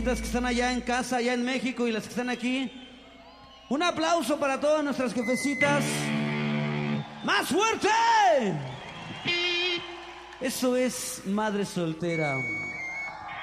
jefecitas que están allá en casa, allá en México, y las que están aquí. Un aplauso para todas nuestras jefecitas. ¡Más fuerte! Eso es Madre Soltera.